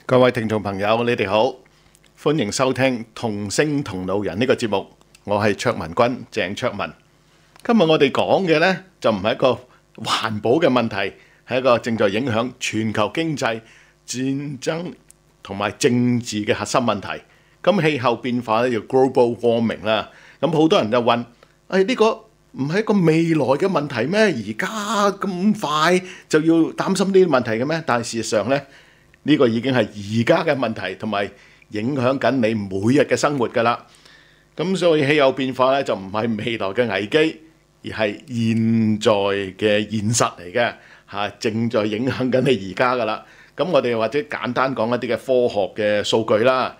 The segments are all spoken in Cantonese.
各位聽眾朋友，你哋好，歡迎收聽同聲同路人呢個節目。我係卓文君，鄭卓文。今日我哋講嘅呢，就唔係一個環保嘅問題，係一個正在影響全球經濟、戰爭同埋政治嘅核心問題。咁氣候變化咧叫 global warming 啦。咁好多人就問：呢個唔係一個未來嘅問題咩？而家咁快就要擔心呢啲問題嘅咩？但係事實上呢，呢個已經係而家嘅問題，同埋影響緊你每日嘅生活㗎啦。咁所以氣候變化咧就唔係未來嘅危機，而係現在嘅現實嚟嘅嚇，正在影響緊你而家㗎啦。咁我哋或者簡單講一啲嘅科學嘅數據啦。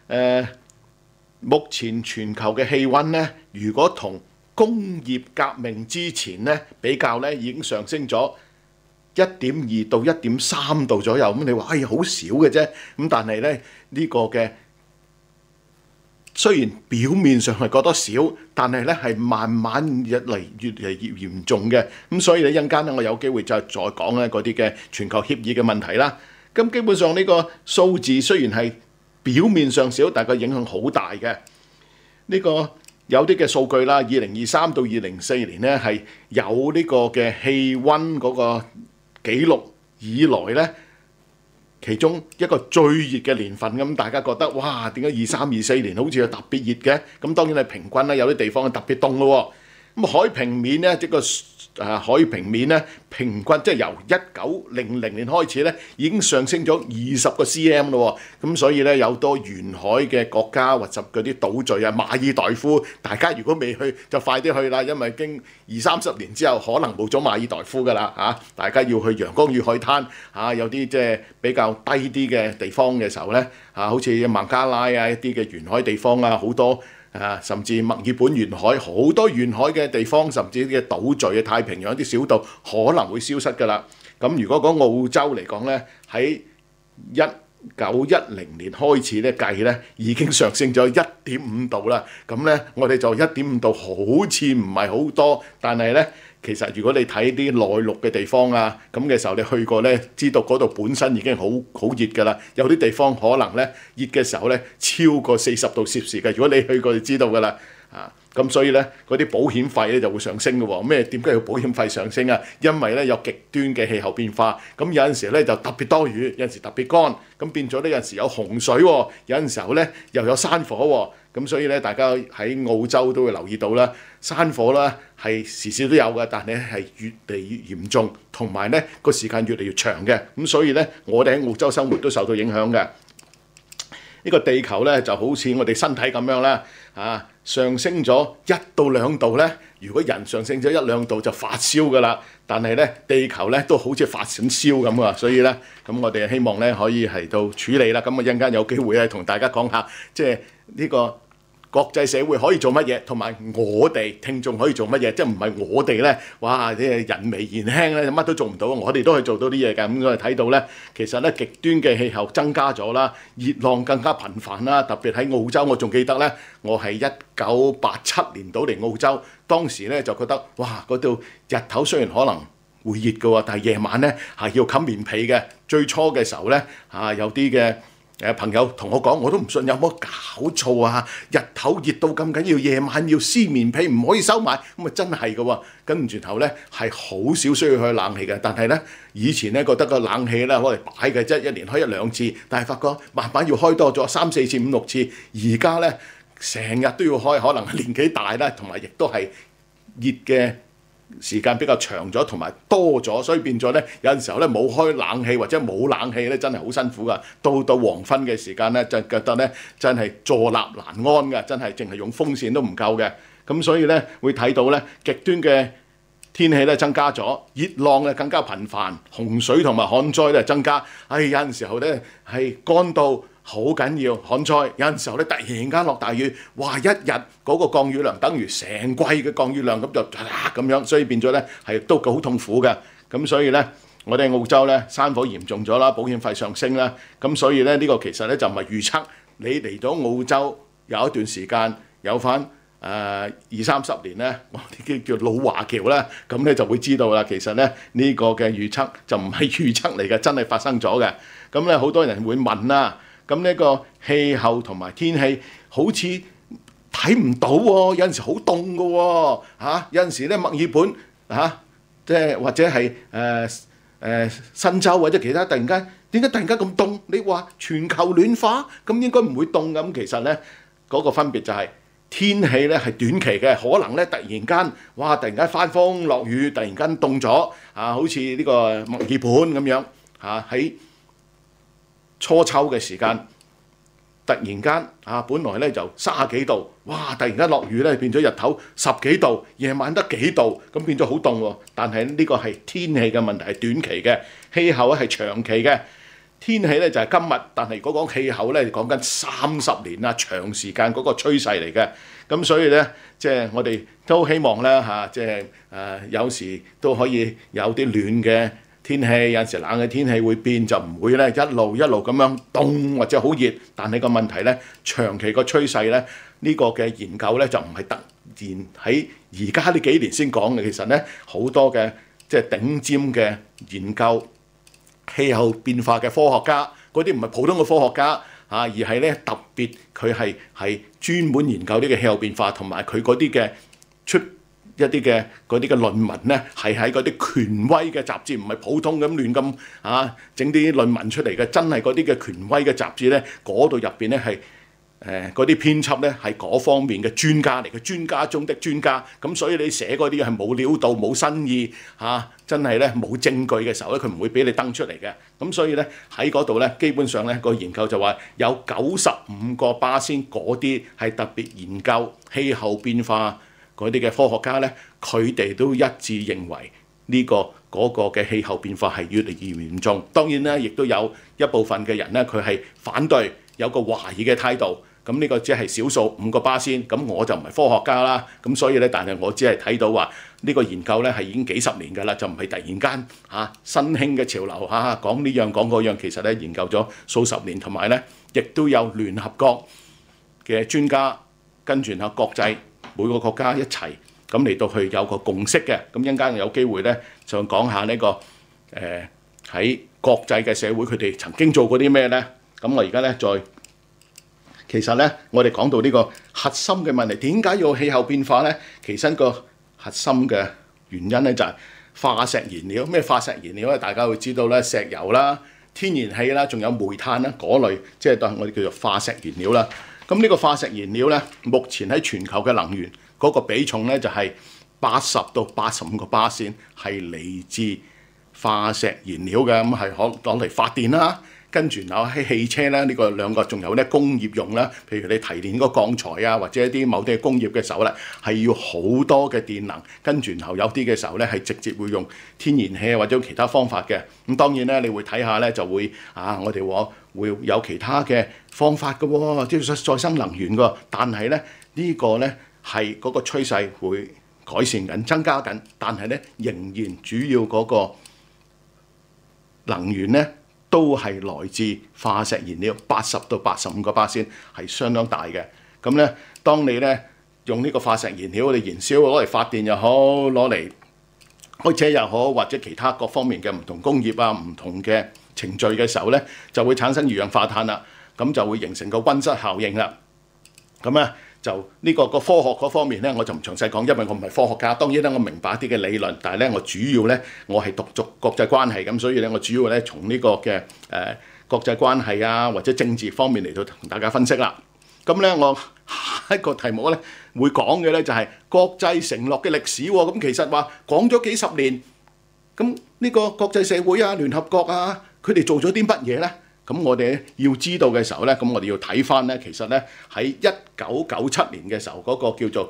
目前全球嘅氣温咧，如果同工業革命之前咧比較咧，已經上升咗1.2到1.3度左右。咁你話好少嘅啫。咁但係咧呢個嘅雖然表面上係覺得少，但係咧係慢慢越嚟越嚴重嘅。咁所以咧一陣間咧我有機會就再講咧嗰啲嘅全球協議嘅問題啦。咁基本上呢個數字雖然係表面上少，但係個影響好大嘅。呢個有啲嘅數據啦，2023到2024年咧係有呢個嘅氣温嗰個記錄以來咧，其中一個最熱嘅年份。咁大家覺得哇，點解23、24年好似係特別熱嘅？咁當然係平均啦，有啲地方係特別凍咯。咁海平面咧，即個海平面咧，平均即係由1900年開始咧，已經上升咗20個 cm 咯。咁所以咧，有多沿海嘅國家或者嗰啲島嶼啊，馬爾代夫，大家如果未去就快啲去啦，因為經20-30年之後可能冇咗馬爾代夫噶啦嚇。大家要去陽光與海灘嚇，有啲即係比較低啲嘅地方嘅時候咧嚇，好似孟加拉啊一啲嘅沿海地方啊，好多。甚至墨爾本沿海好多沿海嘅地方，甚至啲嘅島嶼嘅太平洋啲小島可能會消失㗎啦。咁如果講澳洲嚟講咧，喺1910年開始咧計咧，已經上升咗1.5度啦。咁咧我哋就1.5度好似唔係好多，但係咧其實如果你睇啲內陸嘅地方啊，咁嘅時候你去過咧，知道嗰度本身已經好熱㗎啦。有啲地方可能咧熱嘅時候咧超過40度攝氏嘅。如果你去過就知道㗎啦。咁所以咧嗰啲保險費咧就會上升嘅喎。咩點解要保險費上升啊？因為咧有極端嘅氣候變化，咁有陣時咧就特別多雨，有陣時特別乾，咁變咗呢有陣時有洪水喎，有陣時候咧又有山火喎。咁所以咧大家喺澳洲都會留意到啦，山火啦係時時都有嘅，但係係越嚟越嚴重，同埋咧個時間越嚟越長嘅。咁所以咧我哋喺澳洲生活都受到影響嘅。呢個地球咧就好似我哋身體咁樣啦，上升咗1到2度咧，如果人上升咗1-2度就發燒㗎啦。但係咧地球咧都好似發緊燒咁啊，所以咧咁我哋希望咧可以係到處理啦。咁啊一陣間有機會咧同大家講下，即係呢個國際社會可以做乜嘢，同埋我哋聽眾可以做乜嘢，即係唔係我哋咧，哇！啲人微言輕咧，乜都做唔到，我哋都可以做到啲嘢嘅。咁我哋睇到咧，其實咧極端嘅氣候增加咗啦，熱浪更加頻繁啦。特別喺澳洲，我仲記得咧，我係1987年到嚟澳洲，當時咧就覺得哇，嗰度日頭雖然可能會熱嘅喎，但係夜晚咧係要冚棉被嘅。最初嘅時候咧有啲嘅朋友同我講，我都唔信有冇搞錯啊！日頭熱到咁緊要，夜晚要撕棉被唔可以收埋，咁啊真係嘅喎。跟住頭咧係好少需要開冷氣嘅，但係咧以前咧覺得個冷氣咧攞嚟擺嘅啫，一年開1-2次，但係發覺慢慢要開多咗3、4次、5、6次，而家咧成日都要開，可能年紀大啦，同埋亦都係熱嘅時間比較長咗，同埋多咗，所以變咗咧有陣時候咧冇開冷氣或者冇冷氣咧，真係好辛苦噶。到黃昏嘅時間咧，就覺得咧真係坐立難安噶，真係淨係用風扇都唔夠嘅。咁所以咧會睇到咧極端嘅天氣咧增加咗，熱浪咧更加頻繁，洪水同埋旱災咧增加。有陣時候咧係乾到好緊要，旱災有陣時候咧突然間落大雨，哇！一日嗰個降雨量等於成季嘅降雨量，咁就咁樣，所以變咗咧係都好痛苦嘅。咁所以咧我哋澳洲咧山火嚴重咗啦，保險費上升啦，咁所以咧呢個其實咧就唔係預測你嚟到澳洲有一段時間有翻 20-30年咧，我哋叫老華僑啦，咁咧就會知道啦。其實咧呢個嘅預測就唔係預測嚟嘅，真係發生咗嘅。咁咧好多人會問啦，咁呢個氣候同埋天氣好似睇唔到喎，有陣時好凍嘅喎，有陣時咧墨爾本即係或者係新州或者其他突然間點解突然間咁凍？你話全球暖化咁應該唔會凍咁，其實咧嗰個分別就係天氣咧係短期嘅，可能咧突然間突然間翻風落雨，突然間凍咗好似呢個墨爾本咁樣喺初秋嘅時間，突然間本來咧就30幾度，突然間落雨咧變咗日頭10幾度，夜晚得幾度，咁變咗好凍喎。但係呢個係天氣嘅問題，係短期嘅，氣候咧係長期嘅。天氣咧就係今日，但係如果講氣候咧，講緊30年長時間嗰個趨勢嚟嘅。咁所以咧，即係我哋都希望咧有時都可以有啲暖嘅天氣，有陣時冷嘅天氣會變，就唔會咧一路咁樣凍或者好熱。但係個問題咧，長期個趨勢咧，呢個嘅研究咧就唔係突然喺而家呢幾年先講嘅。其實咧好多嘅即係頂尖嘅研究氣候變化嘅科學家，嗰啲唔係普通嘅科學家而係咧特別佢係專門研究呢個氣候變化，同埋佢嗰啲嘅出一啲嘅嗰啲嘅論文咧，係喺嗰啲權威嘅雜誌，唔係普通咁亂咁整啲論文出嚟嘅，真係嗰啲嘅權威嘅雜誌咧，嗰度入邊咧係嗰啲編輯咧係嗰方面嘅專家嚟嘅，專家中的專家。咁所以你寫嗰啲係冇料到、冇新意真係咧冇證據嘅時候咧，佢唔會俾你登出嚟嘅。咁所以咧喺嗰度咧，基本上咧個研究就話有95%嗰啲係特別研究氣候變化嗰啲嘅科學家咧，佢哋都一致認為呢個嗰個嘅氣候變化係越嚟越嚴重。當然咧，亦都有一部分嘅人咧，佢係反對，有個懷疑嘅態度。咁呢個只係少數5%，咁我就唔係科學家啦。咁所以咧，但係我只係睇到話呢個研究咧係已經幾十年㗎啦，就唔係突然間新興嘅潮流講呢樣講嗰樣。其實咧研究咗數十年，同埋咧亦都有聯合國嘅專家跟住然後國際每個國家一齊咁嚟到去有個共識嘅。咁一陣間有機會咧就講下呢個喺國際嘅社會佢哋曾經做過啲咩咧。咁我而家咧其實咧，我哋講到呢個核心嘅問題，點解要氣候變化咧？其實個核心嘅原因咧就係化石燃料。咩化石燃料咧？大家會知道咧，石油啦、天然氣啦，仲有煤炭啦嗰類，即係當我哋叫做化石燃料啦。咁呢個化石燃料咧，目前喺全球嘅能源嗰個比重咧就係80到85%係嚟自化石燃料嘅，咁係可攞嚟發電啦。跟住然後喺汽車咧，呢個兩個仲有咧工業用啦，譬如你提煉嗰個鋼材啊，或者一啲某啲嘅工業嘅時候咧，係要好多嘅電能。跟住然後有啲嘅時候咧，係直接會用天然氣或者其他方法嘅。咁當然咧，你會睇下咧，就會我哋會有其他嘅方法嘅喎，即係再生能源嘅。但係咧呢個咧係嗰個趨勢會改善緊、增加緊，但係咧仍然主要嗰個能源咧，都係來自化石燃料，80到85%係相當大嘅。咁咧，當你咧用呢個化石燃料嚟燃燒，攞嚟發電又好，攞嚟開車又好，或者其他各方面嘅唔同工業唔同嘅程序嘅時候咧，就會產生二氧化碳啦。咁就會形成個溫室效應啦。咁咧就呢個科學嗰方面咧，我就唔詳細講，因為我唔係科學家。當然咧，我明白一啲嘅理論，但係咧我主要咧我係讀國際關係咁，所以咧我主要咧從呢個嘅國際關係或者政治方面嚟到同大家分析啦。咁咧我下一個題目咧會講嘅咧就係國際承諾嘅歷史喎。咁其實話講咗幾十年，咁呢個國際社會聯合國佢哋做咗啲乜嘢咧？咁我哋要知道嘅時候咧，咁我哋要睇翻咧，其實咧喺1997年嘅時候，嗰個叫做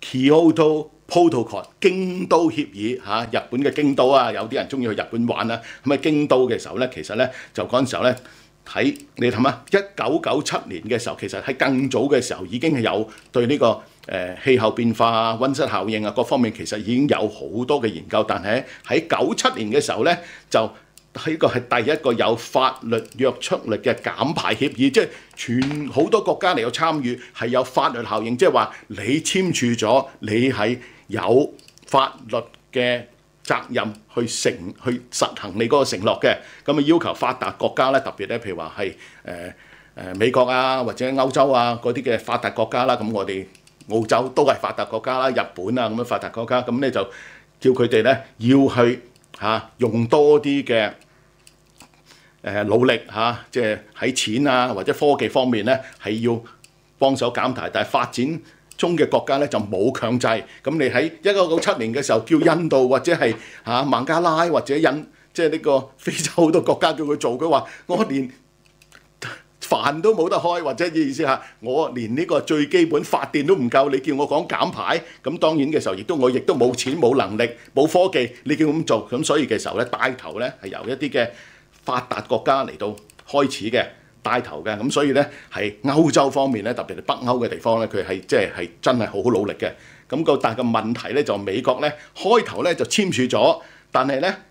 Kyoto Protocol 京都協議日本嘅京都有啲人中意去日本玩啦。咁喺京都嘅時候咧，其實咧就嗰陣時候咧喺你諗下1997年嘅時候，其實喺更早嘅時候已經係有對呢個氣候變化溫室效應各方面其實已經有好多嘅研究，但係喺97年嘅時候咧就呢個係第一個有法律約束力嘅減排協議，即係全好多國家嚟到參與係有法律效應，即係話你簽署咗，你係有法律嘅責任去實行你嗰個承諾嘅。咁啊要求發達國家咧，特別咧譬如話係美國啊或者歐洲啊嗰啲嘅發達國家啦，咁我哋澳洲都係發達國家啦，日本啊咁樣發達國家，咁咧就叫佢哋咧要去用多啲嘅努力即係喺錢啊或者科技方面咧係要幫手減排，但係發展中嘅國家咧就冇強制。咁你喺1997年嘅時候叫印度或者係孟加拉或者即係呢個非洲好多國家叫佢做，佢話我連飯都冇得開，或者意思下我連呢個最基本發電都唔夠，你叫我講減排，咁當然嘅時候我亦都冇錢冇能力冇科技，你叫我咁做，咁所以嘅時候咧帶頭咧係由一啲嘅發達國家嚟到開始嘅帶頭嘅，咁所以咧係歐洲方面咧，特別係北歐嘅地方咧，佢係即係真係好努力嘅。咁但係個問題咧就美國咧開頭咧就簽署咗，但係咧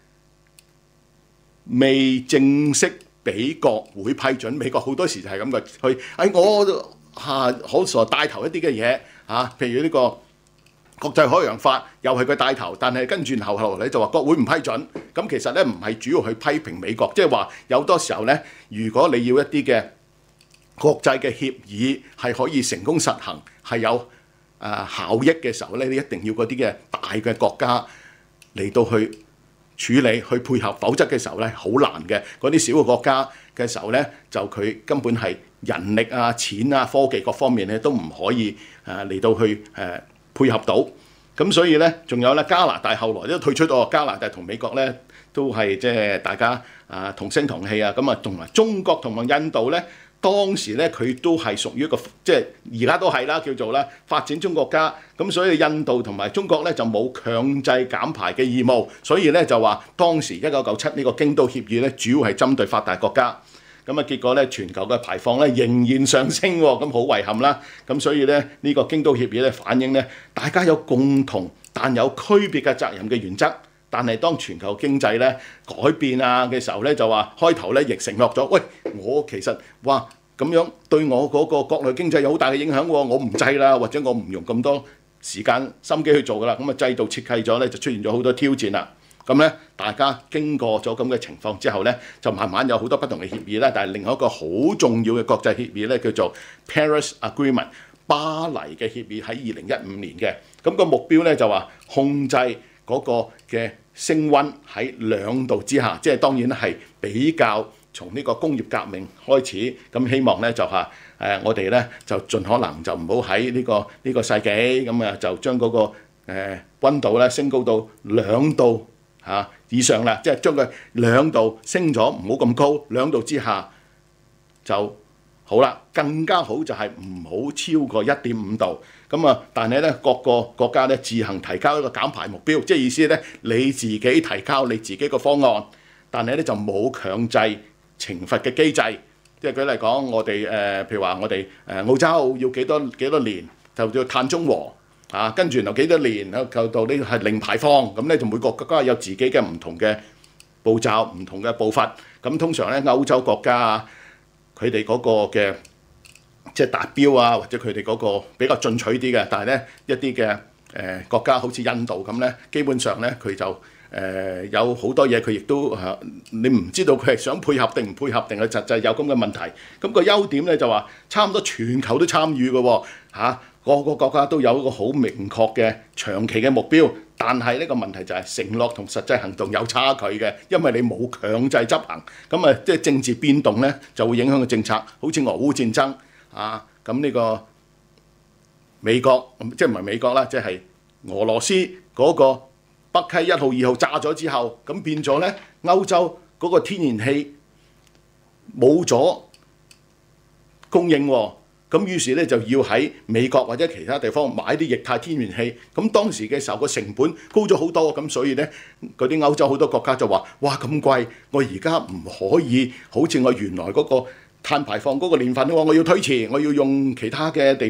未正式俾國會批准。美國好多時就係咁嘅，我好傻帶頭一啲嘅嘢譬如呢個國際海洋法又係佢帶頭，但係跟住後來就話國會唔批准。咁其實咧唔係主要去批評美國，即係話有多時候咧，如果你要一啲嘅國際嘅協議係可以成功實行，係有效益嘅時候咧，你一定要嗰啲嘅大嘅國家嚟到去處理去配合，否則嘅時候咧好難嘅。嗰啲小嘅國家嘅時候咧，就佢根本係人力啊、錢啊、科技各方面咧都唔可以嚟到去配合到。咁所以咧，仲有咧加拿大後來都退出咗，加拿大同美國咧都係即係大家同聲同氣啊。咁啊，同埋中國同埋印度咧，當時咧佢都係屬於一個即係而家都係啦，叫做啦發展中國家。咁所以印度同埋中國咧就冇強制減排嘅義務，所以咧就話當時1997呢個京都協議咧，主要係針對發達國家。咁結果咧全球嘅排放咧仍然上升喎，咁好遺憾啦。咁所以咧呢個京都協議咧反映咧大家有共同但有區別嘅責任嘅原則。但係當全球經濟咧改變嘅時候咧，就話開頭咧亦承諾咗，喂，我其實哇咁樣對我嗰個國內經濟有好大嘅影響喎，我唔制啦，或者我唔用咁多時間心機去做噶啦。咁制度設計咗咧就出現咗好多挑戰啦。咁咧，大家經過咗咁嘅情況之後咧，就慢慢有好多不同嘅協議啦。但係另外一個好重要嘅國際協議咧，叫做 Paris Agreement 巴黎嘅協議，喺2015年嘅。咁個目標咧就話控制嗰個嘅升溫喺2度之下，即係當然係比較從呢個工業革命開始。咁希望咧就我哋咧就盡可能就唔好喺呢個世紀咁就將嗰個溫度咧升高到2度。以上啦，即係將佢2度升咗，唔好咁高，2度之下就好啦。更加好就係唔好超過1.5度。咁但係咧各個國家咧自行提交一個減排目標，即係意思咧你自己提交你自己個方案，但係咧就冇強制懲罰嘅機制。即係舉例講，我哋譬如話我哋澳洲要幾多年就叫碳中和。跟住然後幾多年就到呢係零排放，咁咧就每個國家有自己嘅唔同嘅步驟、唔同嘅步伐。咁通常咧歐洲國家佢哋嗰個嘅即係達標或者佢哋嗰個比較進取啲嘅，但係咧一啲嘅國家好似印度咁咧，基本上咧佢就有好多嘢佢亦都你唔知道佢係想配合定唔配合，定係實際有咁嘅問題。咁個優點咧就話差唔多全球都參與嘅喎，個個國家都有一個好明確嘅長期嘅目標，但係呢個問題就係承諾同實際行動有差距嘅，因為你冇強制執行，咁即係政治變動咧就會影響個政策，好似俄烏戰爭咁呢個美國即係唔係美國啦，即係俄羅斯嗰個北溪1號、2號炸咗之後，咁變咗咧歐洲嗰個天然氣冇咗供應喎。咁於是咧就要喺美國或者其他地方買啲液態天然氣，咁當時嘅時候個成本高咗好多，咁所以咧嗰啲歐洲好多國家就話：哇咁貴，我而家唔可以好似我原來嗰個碳排放嗰個年份喎，我要推遲，我要用其他嘅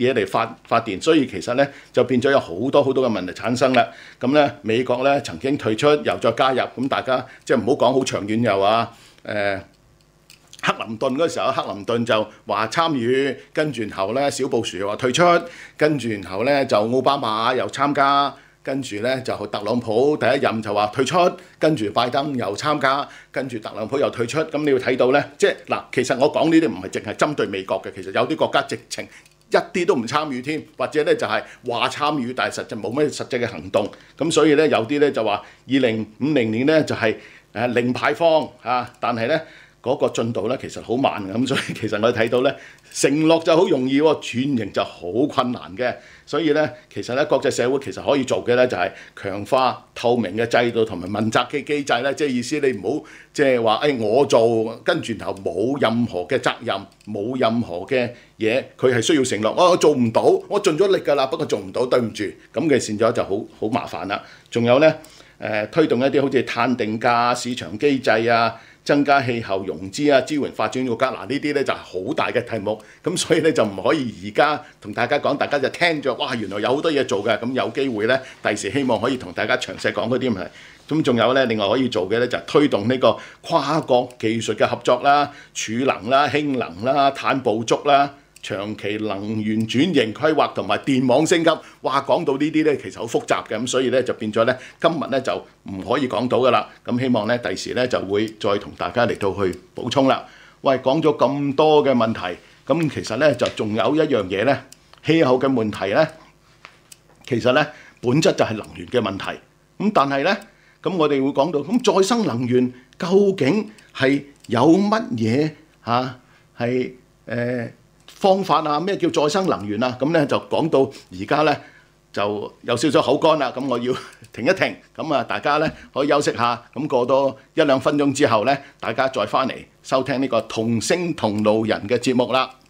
嘢嚟發電，所以其實咧就變咗有好多嘅問題產生啦。咁咧美國咧曾經退出，又再加入，咁大家即係唔好講好長遠又話克林頓嗰時候，克林頓就話參與，跟住然後咧小布殊又話退出，跟住然後咧就奧巴馬又參加，跟住咧就特朗普第一任就話退出，跟住拜登又參加，跟住特朗普又退出。咁你要睇到咧，即係嗱，其實我講呢啲唔係淨係針對美國嘅，其實有啲國家直情一啲都唔參與添，或者咧就係話參與，但係實際冇咩實際嘅行動。咁所以咧有啲咧就話2050年咧就係零排放但係咧嗰個進度咧其實好慢咁，所以其實我哋睇到咧承諾就好容易喎，轉型就好困難嘅。所以咧其實咧國際社會其實可以做嘅咧就係強化透明嘅制度同埋問責嘅機制咧，即係意思你唔好即係話我做跟住然後冇任何嘅責任，冇任何嘅嘢，佢係需要承諾我做唔到，我盡咗力㗎啦，不過做唔到，對唔住，咁嘅變咗就好麻煩啦。仲有咧推動一啲好似碳定價、市場機制啊，增加氣候融資啊，支援發展國家，呢啲咧就係好大嘅題目，咁所以咧就唔可以而家同大家講，大家就聽咗，哇原來有好多嘢做嘅，咁有機會咧第時希望可以同大家詳細講嗰啲問題。咁仲有咧另外可以做嘅咧就係推動呢個跨國技術嘅合作啦、儲能啦、氫能啦、碳捕捉啦、長期能源轉型規劃同埋電網升級，哇講到呢啲咧其實好複雜嘅，咁所以咧就變咗咧今日咧就唔可以講到噶啦。咁希望咧第時咧就會再同大家嚟到去補充啦。喂，講咗咁多嘅問題，咁其實咧就仲有一樣嘢咧，氣候嘅問題咧，其實咧本質就係能源嘅問題。咁但係咧，咁我哋會講到，咁再生能源究竟係有乜嘢係方法啊？咩叫再生能源啊？咁咧就講到而家咧就有少少口乾啦，咁我要停一停，咁啊大家咧可以休息下，咁過多1-2分鐘之後咧，大家再翻嚟收聽呢個同聲同路人嘅節目啦。